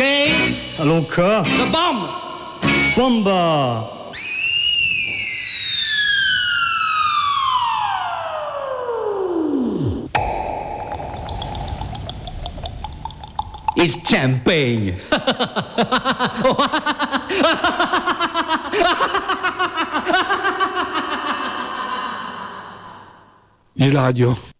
cocaine, Allora, the bomb. bomba! It's champagne. I radio